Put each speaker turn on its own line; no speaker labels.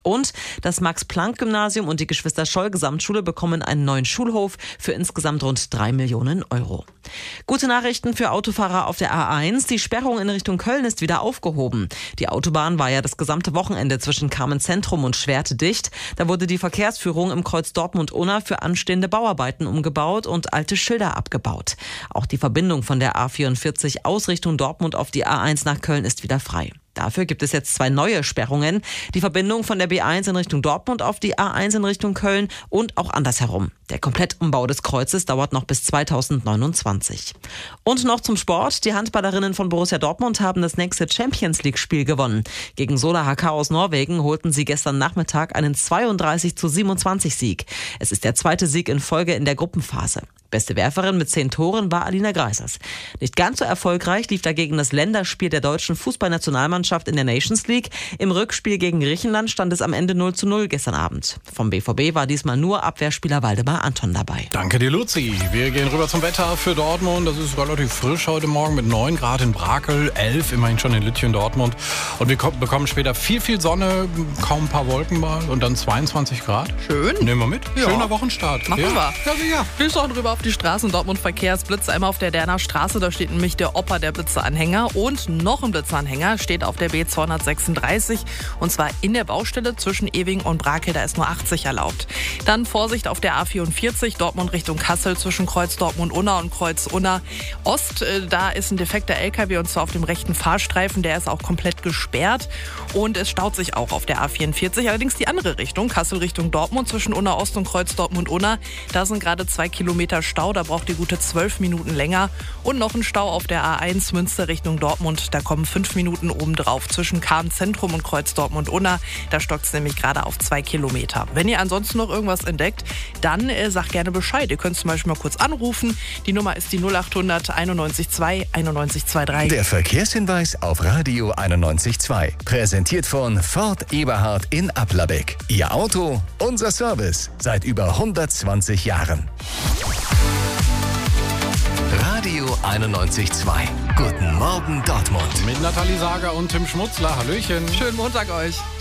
Und das Max-Planck-Gymnasium und die Geschwister-Scholl-Gesamtschule bekommen einen neuen Schulhof für insgesamt rund 3 Millionen Euro. Gute Nachrichten für Autofahrer auf der A1. Die Sperrung in Richtung Köln ist wieder aufgehoben. Die Autobahn war ja das gesamte Wochenende zwischen Kamenz-Zentrum und Schwerte dicht. Da wurde die Verkehrsführung im Kreuz Dortmund-Unna für anstehende Bauarbeiten umgebaut und alte Schilder abgebaut. Auch die Verbindung von der A44 aus Richtung Dortmund auf die A1 nach Köln ist wieder frei. Dafür gibt es jetzt 2 neue Sperrungen. Die Verbindung von der B1 in Richtung Dortmund auf die A1 in Richtung Köln und auch andersherum. Der Komplettumbau des Kreuzes dauert noch bis 2029. Und noch zum Sport. Die Handballerinnen von Borussia Dortmund haben das nächste Champions-League-Spiel gewonnen. Gegen Sola HK aus Norwegen holten sie gestern Nachmittag einen 32:27 Sieg. Es ist der 2. Sieg in Folge in der Gruppenphase. Beste Werferin mit 10 Toren war Alina Greisers. Nicht ganz so erfolgreich lief dagegen das Länderspiel der deutschen Fußballnationalmannschaft in der Nations League. Im Rückspiel gegen Griechenland stand es am Ende 0:0 gestern Abend. Vom BVB war diesmal nur Abwehrspieler Waldemar Anton dabei.
Danke dir, Luzi. Wir gehen rüber zum Wetter für Dortmund. Das ist relativ frisch heute Morgen mit 9 Grad in Brakel, 11 immerhin schon in Lüttchen, Dortmund. Und wir bekommen später viel Sonne, kaum ein paar Wolken mal und dann 22 Grad.
Schön.
Nehmen wir mit.
Ja.
Schöner Wochenstart.
Machen wir.
Ja, sicher.
Wir schauen rüber auf die Straßen. Dortmund Verkehrsblitz einmal auf der Derner Straße. Da steht nämlich der Opa der Blitzeanhänger. Und noch ein Blitzeanhänger steht auf der B236. Und zwar in der Baustelle zwischen Ewing und Brakel. Da ist nur 80 erlaubt. Dann Vorsicht auf der A44. Dortmund Richtung Kassel zwischen Kreuz Dortmund-Unna und Kreuz Unna Ost. Da ist ein defekter LKW und zwar auf dem rechten Fahrstreifen. Der ist auch komplett gesperrt. Und es staut sich auch auf der A44. Allerdings die andere Richtung. Kassel Richtung Dortmund zwischen Unna Ost und Kreuz Dortmund-Unna. Da sind gerade 2 Kilometer Stau. Da braucht ihr gute 12 Minuten länger. Und noch ein Stau auf der A1 Münster Richtung Dortmund. Da kommen 5 Minuten obendrauf zwischen Kamenz-Zentrum und Kreuz Dortmund-Unna. Da stockt es nämlich gerade auf 2 Kilometer. Wenn ihr ansonsten noch irgendwas entdeckt, dann sagt gerne Bescheid. Ihr könnt zum Beispiel mal kurz anrufen. Die Nummer ist die 0800 91 2 91 23.
Der Verkehrshinweis auf Radio 91.2. Präsentiert von Ford Eberhard in Applerbeck. Ihr Auto, unser Service. Seit über 120 Jahren. Radio 91.2. Guten Morgen, Dortmund.
Mit Nathalie Sager und Tim Schmutzler. Hallöchen.
Schönen Montag euch.